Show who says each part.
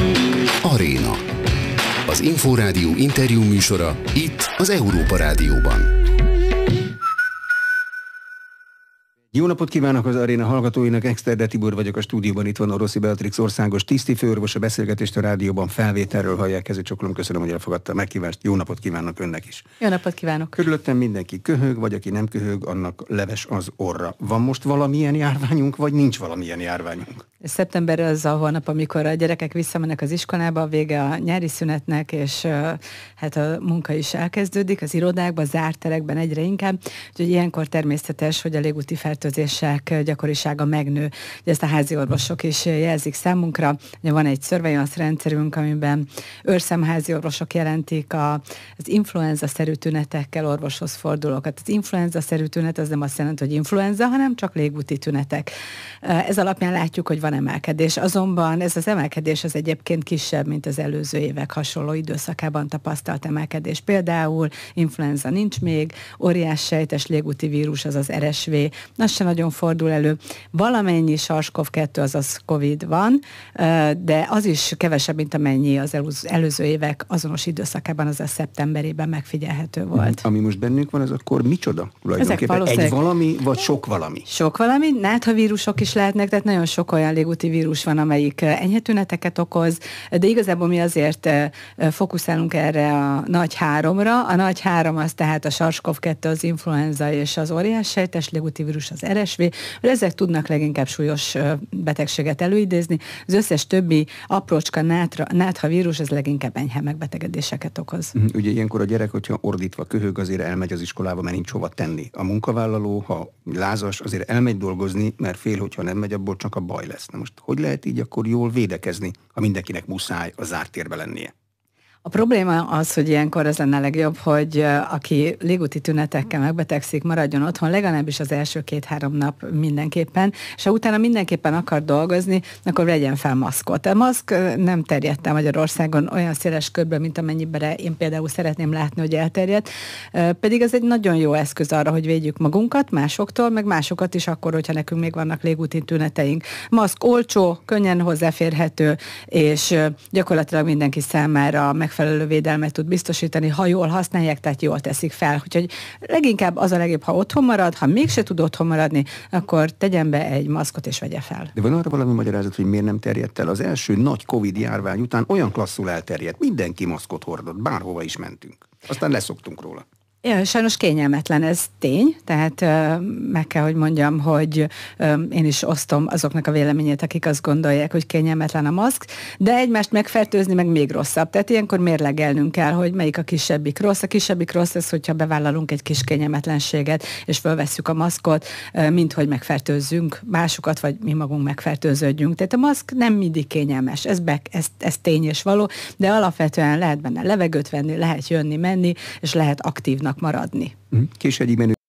Speaker 1: Aréna. Az Inforádió interjú műsora itt az Európa Rádióban.
Speaker 2: Jó napot kívánok az Aréna hallgatóinak, Exterde Tibor vagyok a stúdióban, itt van Oroszi Beatrix országos tisztifőorvos, a beszélgetést a rádióban felvételről hallják, kezücsoklom, köszönöm, hogy elfogadta a meghívást, jó napot kívánok önnek is.
Speaker 3: Jó napot kívánok.
Speaker 2: Körülöttem mindenki köhög, vagy aki nem köhög, annak leves az orra. Van most valamilyen járványunk, vagy nincs valamilyen járványunk?
Speaker 3: Szeptember az a hónap, amikor a gyerekek visszamennek az iskolába, vége a nyári szünetnek, és hát a munka is elkezdődik, az irodákban, zárt terekben egyre inkább, úgyhogy ilyenkor természetes, hogy a légúti fertőzések gyakorisága megnő. Ugye ezt a házi orvosok is jelzik számunkra. Ugye van egy surveillance rendszerünk, amiben őrszemházi orvosok jelentik az influenza-szerű tünetekkel orvoshoz fordulókat. Az influenza-szerű tünet az nem azt jelenti, hogy influenza, hanem csak légúti tünetek. Ez alapján látjuk, hogy van emelkedés. Azonban ez az emelkedés az egyébként kisebb, mint az előző évek hasonló időszakában tapasztalt emelkedés. Például influenza nincs még, óriás sejtes légúti vírus, azaz RSV, az sem nagyon fordul elő. Valamennyi SARS-CoV-2, azaz COVID van, de az is kevesebb, mint amennyi az előző évek azonos időszakában, azaz szeptemberében megfigyelhető volt.
Speaker 2: Ami most bennünk van, ez akkor micsoda? Tulajdonképpen egy valami, vagy sok valami?
Speaker 3: Sok valami, náthavírusok is lehetnek, tehát nagyon sok olyan légúti vírus van, amelyik enyhe tüneteket okoz, de igazából mi azért fókuszálunk erre a nagy háromra. A nagy három az tehát a SARS-CoV-2, az influenza és az óriás sejtes légúti vírus, az RSV, mert ezek tudnak leginkább súlyos betegséget előidézni. Az összes többi aprócska náthavírus, az leginkább enyhe megbetegedéseket okoz.
Speaker 2: Ugye ilyenkor a gyerek, hogyha ordítva köhög, azért elmegy az iskolába, mert nincs hova tenni. A munkavállaló, ha lázas, azért elmegy dolgozni, mert fél, hogyha nem megy, abból csak a baj lesz. Na most hogy lehet így akkor jól védekezni, ha mindenkinek muszáj a zárt térbe lennie?
Speaker 3: A probléma az, hogy ilyenkor az lenne legjobb, hogy aki légúti tünetekkel megbetegszik, maradjon otthon, legalábbis az első 2-3 nap mindenképpen, és ha utána mindenképpen akar dolgozni, akkor vegyen fel maszkot. A maszk nem terjedt el Magyarországon olyan széles körben, mint amennyiben én például szeretném látni, hogy elterjedt, pedig ez egy nagyon jó eszköz arra, hogy védjük magunkat másoktól, meg másokat is akkor, hogyha nekünk még vannak légúti tüneteink. Maszk olcsó, könnyen hozzáférhető, és gyakorlatilag mindenki számára megfelelő védelmet tud biztosítani, ha jól használják, tehát jól teszik fel. Úgyhogy leginkább az a legjobb, ha otthon marad, ha mégse tud otthon maradni, akkor tegyen be egy maszkot és vegye fel.
Speaker 2: De van arra valami magyarázat, hogy miért nem terjedt el? Az első nagy Covid járvány után olyan klasszul elterjedt, mindenki maszkot hordott, bárhova is mentünk. Aztán leszoktunk róla.
Speaker 3: Sajnos kényelmetlen, ez tény, tehát meg kell, hogy mondjam, hogy én is osztom azoknak a véleményét, akik azt gondolják, hogy kényelmetlen a maszk, de egymást megfertőzni meg még rosszabb. Tehát ilyenkor mérlegelnünk kell, hogy melyik a kisebbik rossz. A kisebbik rossz az, hogyha bevállalunk egy kis kényelmetlenséget, és fölvesszük a maszkot, mint hogy megfertőzzünk másokat, vagy mi magunk megfertőződjünk. Tehát a maszk nem mindig kényelmes, ez tény és való, de alapvetően lehet benne levegőt venni, lehet jönni, menni, és lehet aktívnak maradni.
Speaker 2: Később